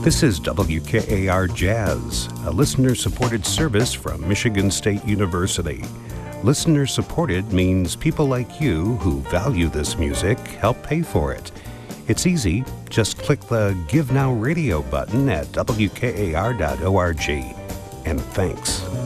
This is WKAR Jazz, a listener-supported service from Michigan State University. Listener-supported means people like you who value this music help pay for it. It's easy. Just click the Give Now Radio button at WKAR.org. And thanks.